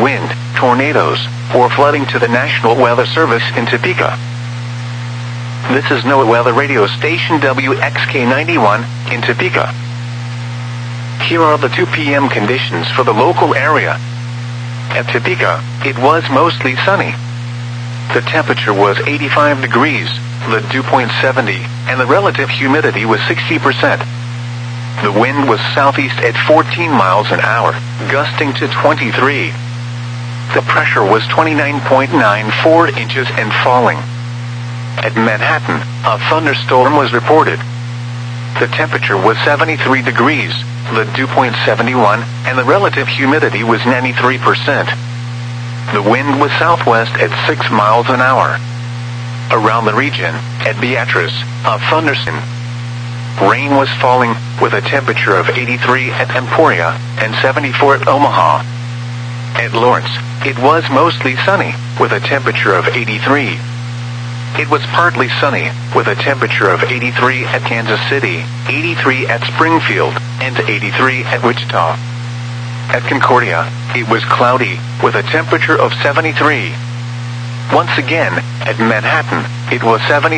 wind, tornadoes, or flooding to the National Weather Service in Topeka. This is NOAA Weather Radio Station WXK91 in Topeka. Here are the 2 p.m. conditions for the local area. At Topeka, it was mostly sunny. The temperature was 85 degrees, the dew point 70, and the relative humidity was 60%. The wind was southeast at 14 miles an hour, gusting to 23. The pressure was 29.94 inches and falling. At Manhattan, a thunderstorm was reported. The temperature was 73 degrees, the dew point 71, and the relative humidity was 93%. The wind was southwest at 6 miles an hour. Around the region, at Beatrice, a thunderstorm. Rain was falling, with a temperature of 83 at Emporia and 74 at Omaha. At Lawrence, it was mostly sunny, with a temperature of 83. It was partly sunny, with a temperature of 83 at Kansas City, 83 at Springfield, and 83 at Wichita. At Concordia, it was cloudy, with a temperature of 73. Once again, at Manhattan, it was 70.